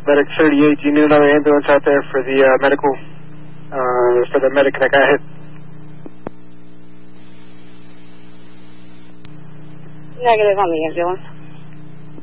Medic 38, do you need another ambulance out there for the medical, for the medic that got hit? Negative on the ambulance.